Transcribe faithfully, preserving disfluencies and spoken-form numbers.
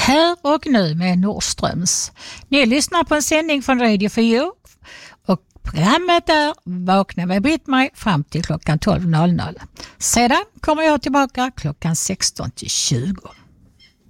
Här och nu med Nordströms. Ni lyssnar på en sändning från Radio fyra och programmet är Vakna med Britt-Marie fram till klockan tolv. Sedan kommer jag tillbaka klockan sexton till tjugo.